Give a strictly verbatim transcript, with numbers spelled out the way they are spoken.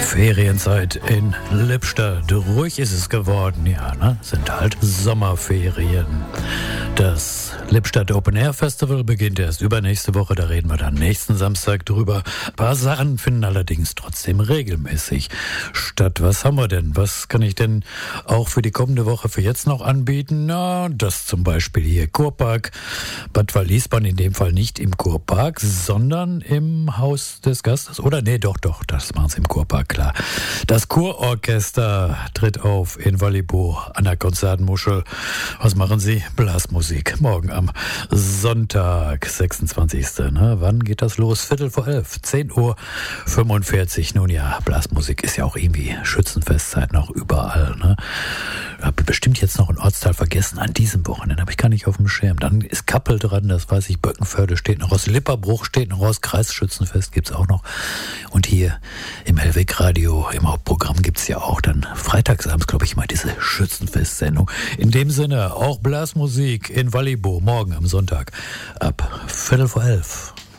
Ferienzeit in Lippstadt. Ruhig ist es geworden, ja, ne? Sind halt Sommerferien. Das Lippstadt Open Air Festival beginnt erst übernächste Woche, da reden wir dann nächsten Samstag drüber. Ein paar Sachen finden allerdings trotzdem regelmäßig statt. Was haben wir denn? Was kann ich denn auch für die kommende Woche für jetzt noch anbieten? Na, das zum Beispiel hier Kurpark Bad Waldwiesbaden, in dem Fall nicht im Kurpark, sondern im Haus des Gastes. Oder nee, doch, doch, das machen sie im Kurpark, klar. Das Kurorchester tritt auf in Wallibo an der Konzertmuschel. Was machen sie? Blasmusik. Morgen am Sonntag, sechsundzwanzigsten Ne? Wann geht das los? Viertel vor elf, zehn Uhr fünfundvierzig. Nun ja, Blasmusik ist ja auch irgendwie Schützenfestzeit noch überall. Ne? Ich habe bestimmt jetzt noch einen Ortsteil vergessen. An diesem Wochenende habe ich gar nicht auf dem Schirm. Dann ist Kappel dran, das weiß ich. Böckenförde steht noch aus. Lipperbruch steht noch aus. Kreisschützenfest gibt's auch noch. Und hier im Hellwegradio, im Hauptprogramm gibt's ja auch dann freitagsabends, glaube ich mal, diese Schützenfest-Sendung. In dem Sinne auch Blasmusik in Wallibo morgen am Sonntag ab Viertel vor elf.